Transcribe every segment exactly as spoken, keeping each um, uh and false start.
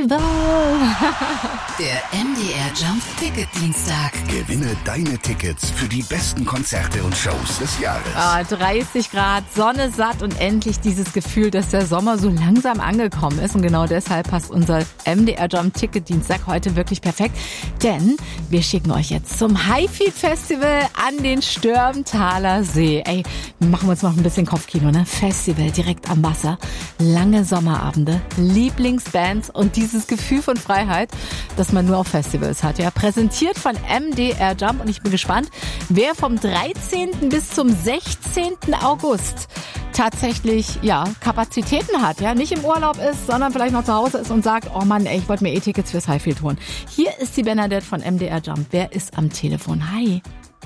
Festival. Der M D R Jump Ticket Dienstag. Gewinne deine Tickets für die besten Konzerte und Shows des Jahres. Ah, dreißig Grad, Sonne satt und endlich dieses Gefühl, dass der Sommer so langsam angekommen ist. Und genau deshalb passt unser M D R Jump Ticket Dienstag heute wirklich perfekt. Denn wir schicken euch jetzt zum Highfield Festival an den Stürmtaler See. Ey, machen wir uns noch ein bisschen Kopfkino, ne? Festival direkt am Wasser, lange Sommerabende, Lieblingsbands und dieses Gefühl von Freiheit, das man nur auf Festivals hat. Ja, präsentiert von M D R Jump und ich bin gespannt, wer vom dreizehnten bis zum sechzehnten August tatsächlich, ja, Kapazitäten hat, ja, nicht im Urlaub ist, sondern vielleicht noch zu Hause ist und sagt, oh Mann, ey, ich wollte mir eh Tickets fürs Highfield holen. Hier ist die Bernadette von M D R Jump. Wer ist am Telefon? Hi.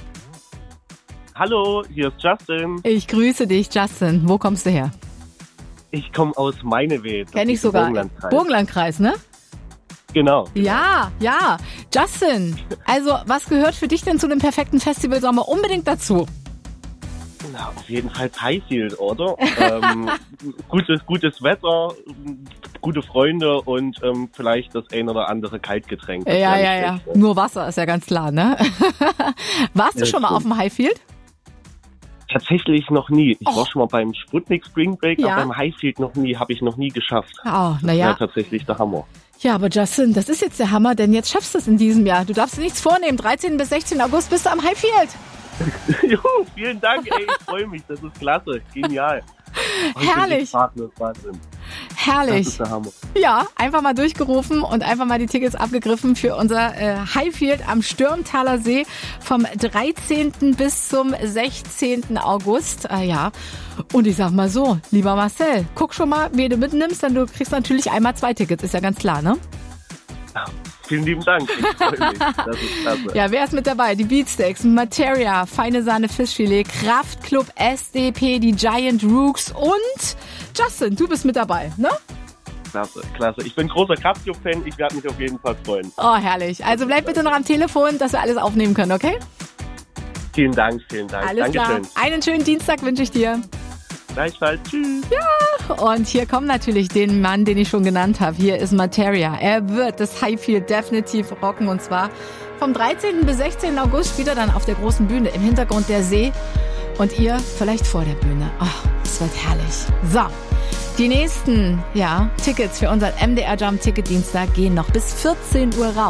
Hallo, hier ist Justin. Ich grüße dich, Justin. Wo kommst du her? Ich komme aus Meineweed. Kenn ich sogar. Burgenlandkreis. Burgenlandkreis, ne? Genau. Ja, ja. Justin, also was gehört für dich denn zu dem perfekten Festivalsommer unbedingt dazu? Na, auf jeden Fall Highfield, oder? ähm, gutes, gutes Wetter, gute Freunde und ähm, vielleicht das ein oder andere Kaltgetränk. Ja, ja, ja. ja. Nur Wasser ist ja ganz klar, ne? Warst du ja, schon mal stimmt. auf dem Highfield? Tatsächlich noch nie. Ich Oh. war schon mal beim Sputnik Spring Break, Ja. aber beim Highfield noch nie, habe ich noch nie geschafft. Oh, Ja, naja. tatsächlich der Hammer. Ja, aber Justin, das ist jetzt der Hammer, denn jetzt schaffst du es in diesem Jahr. Du darfst dir nichts vornehmen. dreizehnten bis sechzehnten August bist du am Highfield. Juhu, vielen Dank, ey, ich freue mich, das ist klasse, genial. Heute Herrlich. bin ich Partner, Wahnsinn. Das Herrlich. ist der Hammer. Ja, einfach mal durchgerufen und einfach mal die Tickets abgegriffen für unser äh, Highfield am Stürmtaler See vom dreizehnten bis zum sechzehnten August. Äh, ja, und ich sag mal so, lieber Marcel, guck schon mal, wen du mitnimmst, denn du kriegst natürlich einmal zwei Tickets, ist ja ganz klar, ne? Ja, vielen lieben Dank, ich freue mich, das ist klasse. Ja, wer ist mit dabei? Die Beatsteaks, Materia, Feine Sahne Fischfilet, Kraftklub, S D P, die Giant Rooks und Justin, du bist mit dabei, ne? Klasse, klasse. Ich bin großer Kraftclub-Fan, ich werde mich auf jeden Fall freuen. Oh, herrlich. Also bleib bitte noch am Telefon, dass wir alles aufnehmen können, okay? Vielen Dank, vielen Dank. Alles Dankeschön. klar. Einen schönen Dienstag wünsche ich dir. Gleichfalls, tschüss. Und hier kommt natürlich den Mann, den ich schon genannt habe. Hier ist Materia. Er wird das Highfield definitiv rocken und zwar vom dreizehnten bis sechzehnten August wieder dann auf der großen Bühne. Im Hintergrund der See und ihr vielleicht vor der Bühne. Oh, es wird herrlich. So, die nächsten ja, Tickets für unseren M D R Jump Ticket Dienstag gehen noch bis vierzehn Uhr raus.